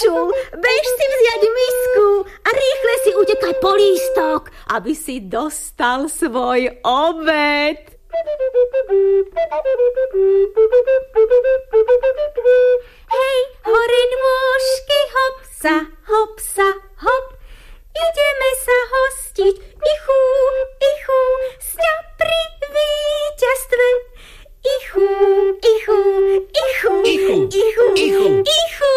počul. Bež si vziať misku a rýchle si utekaj po lístok, aby si dostal svoj obed. Hej, hore nôžky, hopsa, hopsa, hop. Ideme sa hostiť, ichu, ichu, sňa pri víťazstve. Ichu, ichu, ichu, ichu, ichu, ichu, ichu.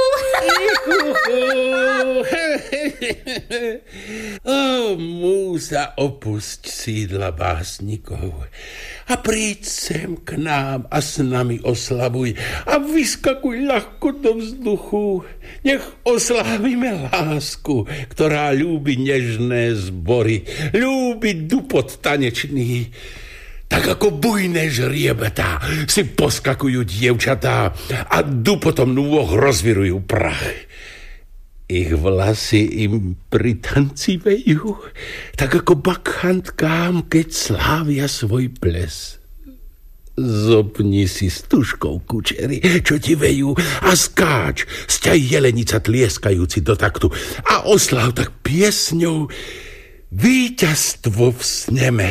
Múza, opusť sídla básnikov a príď sem k nám a s nami oslavuj a vyskakuj ľahko do vzduchu. Nech oslávime lásku, ktorá ľúbi nežné zbory, ľúbi dupot tanečný. Tak ako bujné žriebetá si poskakujú dievčatá a dupotom nôh rozvirujú prach. Ich vlasy im pri tanci vejú, tak ako bakchantkám, keď slávia svoj ples. Zopni si stužkou kučery, čo ti vejú, a skáč, sťaj jelenica tlieskajúci do taktu a osláv tak piesňou víťazstvo v sneme,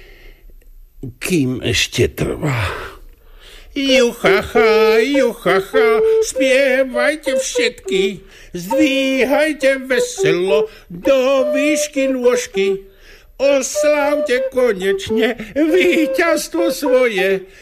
kým ešte trvá. Juchacha, juchacha, spievajte všetky, zdvíhajte veselo do výšky nôžky, oslávte konečne víťazstvo svoje.